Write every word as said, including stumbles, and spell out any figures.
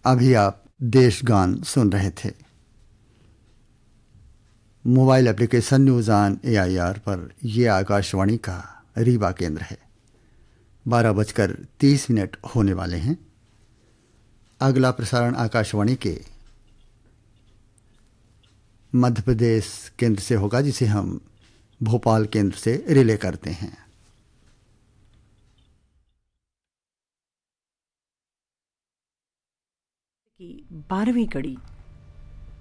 अभी आप देशगान सुन रहे थे। Mobile application news on A I R पर यह आकाशवाणी का रीवा केंद्र है। बारह बजकर तीस मिनट होने वाले हैं। अगला प्रसारण आकाशवाणी के मध्य प्रदेश केंद्र से होगा, जिसे हम भोपाल केंद्र से रिले करते हैं। की बारहवीं कड़ी।